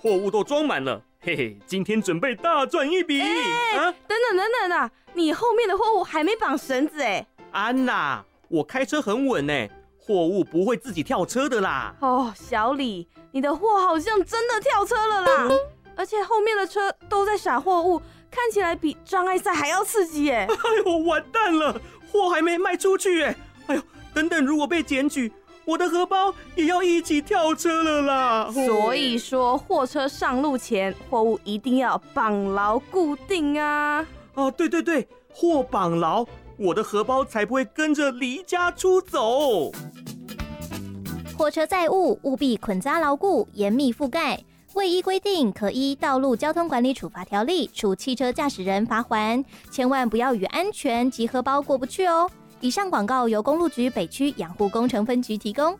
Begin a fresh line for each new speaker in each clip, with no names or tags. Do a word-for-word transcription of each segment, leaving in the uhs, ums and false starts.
货物都装满了，嘿嘿，今天准备大赚一笔。
欸啊、等等等等啊，你后面的货物还没绑绳子哎。
安娜，我开车很稳哎，货物不会自己跳车的啦。
哦，小李，你的货好像真的跳车了啦，嗯、而且后面的车都在撒货物，看起来比障碍赛还要刺激耶。
哎呦，完蛋了，货还没卖出去耶。哎呦，等等，如果被检举，我的荷包也要一起跳车了啦。
所以说，货车上路前，货物一定要绑牢固定啊。
哦，对对对，货绑牢，我的荷包才不会跟着离家出走。
货车载物务必捆扎牢固，严密覆盖。未依规定，可依《道路交通管理处罚条例》处汽车驾驶人罚锾。千万不要与安全及荷包过不去哦。以上广告由公路局北区养护工程分局提供。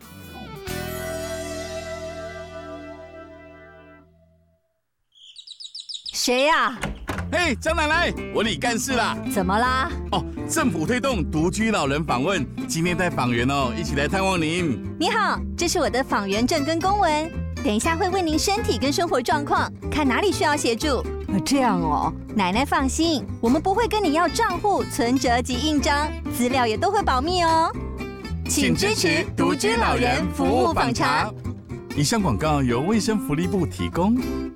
谁呀、啊？
嘿，张奶奶，我李干事啦。
怎么啦？
哦，政府推动独居老人访问，今天带访员哦，一起来探望您。
你好，这是我的访员证跟公文，等一下会问您身体跟生活状况，看哪里需要协助。这样哦，奶奶放心，我们不会跟你要账户、存折及印章，资料也都会保密哦。
请支持独居老人服务访查。以上广告由卫生福利部提供。